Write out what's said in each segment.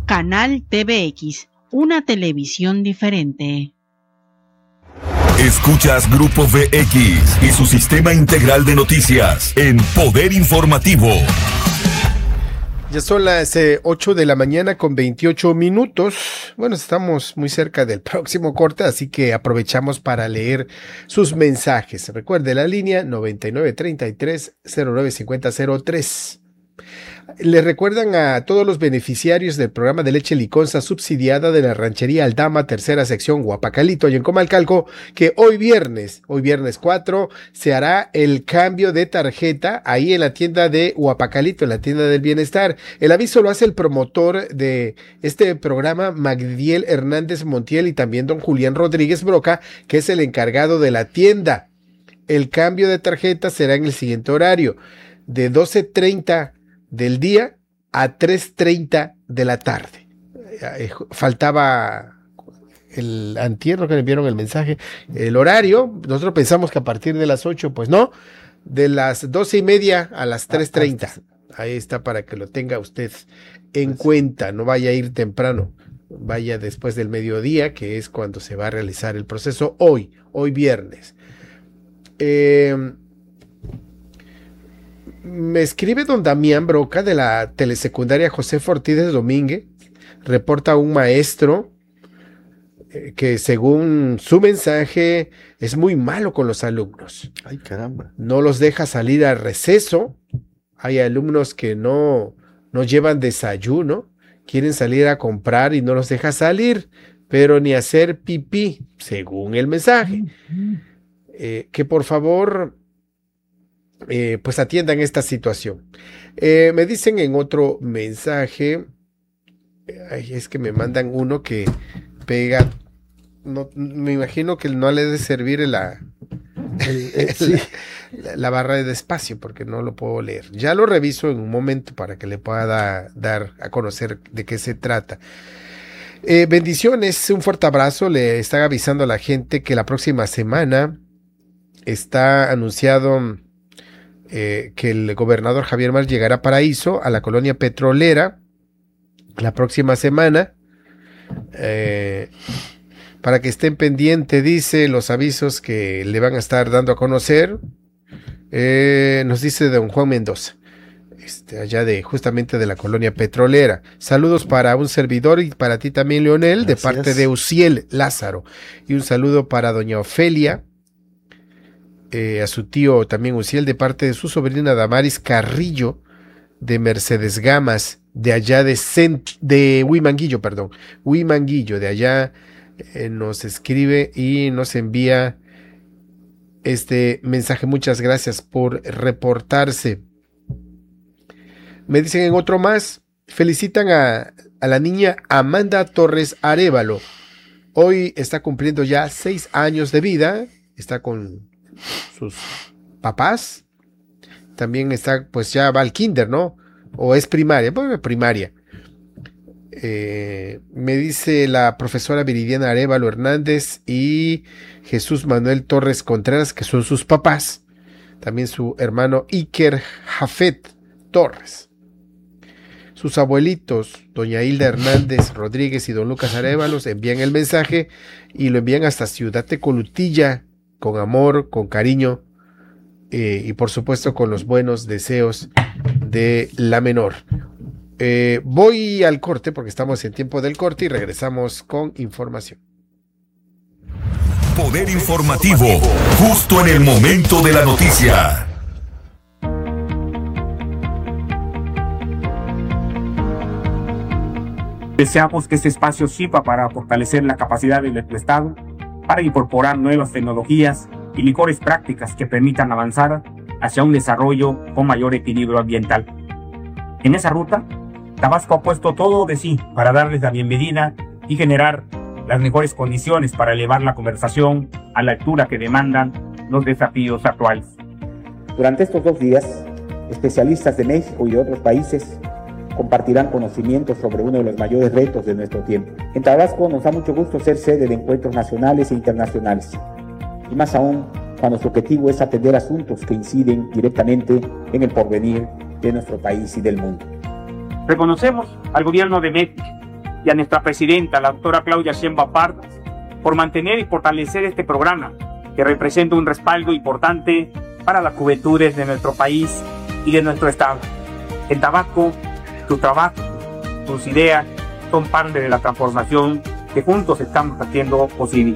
Canal TVX, una televisión diferente. Escuchas Grupo VX y su sistema integral de noticias en Poder Informativo. Ya son las 8 de la mañana con 28 minutos. Bueno, estamos muy cerca del próximo corte, así que aprovechamos para leer sus mensajes. Recuerde la línea 9933-095003. Le recuerdan a todos los beneficiarios del programa de leche liconza subsidiada de la ranchería Aldama, tercera sección Huapacalito y en Comalcalco, que hoy viernes 4, se hará el cambio de tarjeta ahí en la tienda de Huapacalito, en la tienda del bienestar. El aviso lo hace el promotor de este programa, Magdiel Hernández Montiel, y también don Julián Rodríguez Broca, que es el encargado de la tienda. El cambio de tarjeta será en el siguiente horario, de 12:30 del día a 3:30 de la tarde. Faltaba el antier, que le enviaron el mensaje, el horario. Nosotros pensamos que a partir de las 8, pues no, de las 12:30 a las 3:30. Ahí está, para que lo tenga usted en cuenta. No vaya a ir temprano, vaya después del mediodía, que es cuando se va a realizar el proceso hoy viernes. Me escribe don Damián Broca de la telesecundaria José Ortiz de Domínguez. Reporta un maestro que, según su mensaje, es muy malo con los alumnos. Ay, caramba. No los deja salir al receso. Hay alumnos que no llevan desayuno, quieren salir a comprar y no los deja salir, pero ni hacer pipí, según el mensaje. Que por favor pues atiendan esta situación. Me dicen en otro mensaje, es que me mandan uno que pega, no, me imagino que no le debe servir la barra de espacio, porque no lo puedo leer. Ya lo reviso en un momento para que le pueda dar a conocer de qué se trata. Bendiciones, un fuerte abrazo. Le están avisando a la gente que la próxima semana está anunciado que el gobernador Javier Mar llegará a Paraíso, a la colonia petrolera, la próxima semana, para que estén pendientes, dice, los avisos que le van a estar dando a conocer. Nos dice don Juan Mendoza, allá justamente de la colonia petrolera. Saludos para un servidor y para ti también, Leonel. Gracias. De parte de Uciel Lázaro, y un saludo para doña Ofelia, a su tío también Uciel, de parte de su sobrina Damaris Carrillo, de Mercedes Gamas, de allá de Huimanguillo, de allá. Nos escribe y nos envía este mensaje. Muchas gracias por reportarse. Me dicen en otro más, felicitan a la niña Amanda Torres Arévalo. Hoy está cumpliendo ya 6 años de vida, está con sus papás, también está, pues ya va al kinder, ¿no? O es primaria, pues primaria. Me dice la profesora Viridiana Arévalo Hernández y Jesús Manuel Torres Contreras, que son sus papás, también su hermano Iker Jafet Torres. Sus abuelitos, doña Hilda Hernández Rodríguez y don Lucas Arévalos, envían el mensaje y lo envían hasta Ciudad Tecolutilla, con amor, con cariño, y por supuesto con los buenos deseos de la menor. Voy al corte porque estamos en tiempo del corte y regresamos con información. Poder Informativo, justo en el momento de la noticia. Deseamos que este espacio sirva para fortalecer la capacidad de nuestro Estado, para incorporar nuevas tecnologías y mejores prácticas que permitan avanzar hacia un desarrollo con mayor equilibrio ambiental. En esa ruta, Tabasco ha puesto todo de sí para darles la bienvenida y generar las mejores condiciones para elevar la conversación a la altura que demandan los desafíos actuales. Durante estos 2 días, especialistas de México y de otros países compartirán conocimientos sobre uno de los mayores retos de nuestro tiempo. En Tabasco nos da mucho gusto ser sede de encuentros nacionales e internacionales, y más aún cuando su objetivo es atender asuntos que inciden directamente en el porvenir de nuestro país y del mundo. Reconocemos al Gobierno de México y a nuestra presidenta, la doctora Claudia Sheinbaum Pardo, por mantener y fortalecer este programa que representa un respaldo importante para las juventudes de nuestro país y de nuestro estado. En Tabasco, tu trabajo, tus ideas son parte de la transformación que juntos estamos haciendo posible.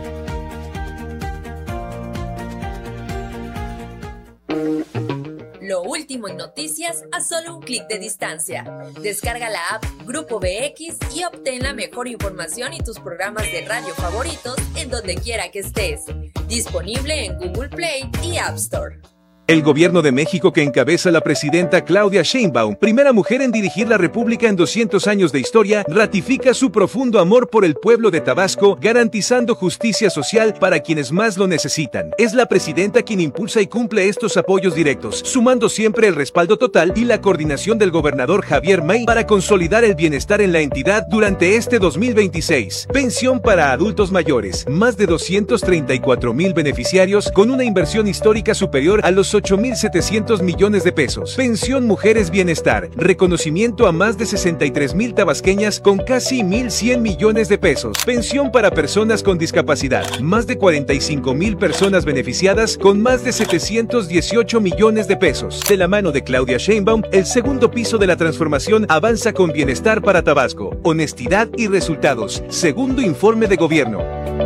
Lo último en noticias a solo un clic de distancia. Descarga la app Grupo BX y obtén la mejor información y tus programas de radio favoritos en donde quiera que estés. Disponible en Google Play y App Store. El gobierno de México que encabeza la presidenta Claudia Sheinbaum, primera mujer en dirigir la República en 200 años de historia, ratifica su profundo amor por el pueblo de Tabasco, garantizando justicia social para quienes más lo necesitan. Es la presidenta quien impulsa y cumple estos apoyos directos, sumando siempre el respaldo total y la coordinación del gobernador Javier May para consolidar el bienestar en la entidad durante este 2026. Pensión para adultos mayores, más de 234,000 beneficiarios con una inversión histórica superior a los 8,700 millones de pesos. Pensión Mujeres Bienestar, reconocimiento a más de 63,000 tabasqueñas con casi 1,100 millones de pesos. Pensión para personas con discapacidad, más de 45,000 personas beneficiadas con más de 718 millones de pesos. De la mano de Claudia Sheinbaum, el segundo piso de la transformación avanza con bienestar para Tabasco, honestidad y resultados. Segundo informe de gobierno.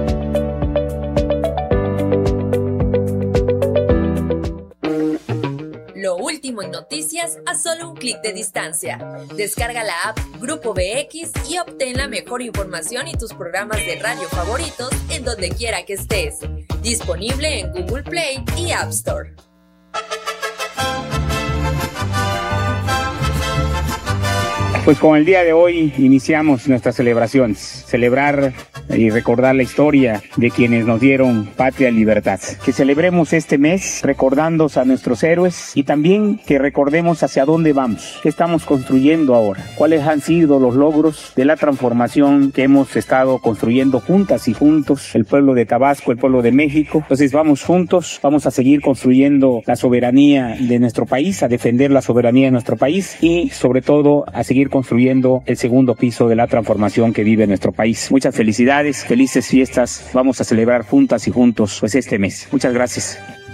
Lo último en noticias a solo un clic de distancia. Descarga la app Grupo BX y obtén la mejor información y tus programas de radio favoritos en donde quiera que estés. Disponible en Google Play y App Store. Pues con el día de hoy iniciamos nuestras celebraciones. Celebrar y recordar la historia de quienes nos dieron patria y libertad. Que celebremos este mes recordando a nuestros héroes y también que recordemos hacia dónde vamos, qué estamos construyendo ahora, cuáles han sido los logros de la transformación que hemos estado construyendo juntas y juntos, el pueblo de Tabasco, el pueblo de México. Entonces vamos juntos, vamos a seguir construyendo la soberanía de nuestro país, a defender la soberanía de nuestro país y sobre todo a seguir construyendo el segundo piso de la transformación que vive nuestro país. Muchas felicidades, felices fiestas, vamos a celebrar juntas y juntos pues este mes. Muchas gracias.